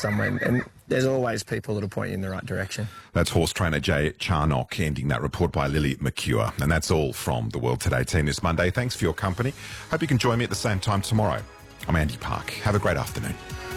somewhere, and there's always people that'll point you in the right direction. That's horse trainer Jay Charnock ending that report by Lily McCure. And that's all from the World Today team this Monday. Thanks for your company. Hope you can join me at the same time tomorrow. I'm Andy Park. Have a great afternoon.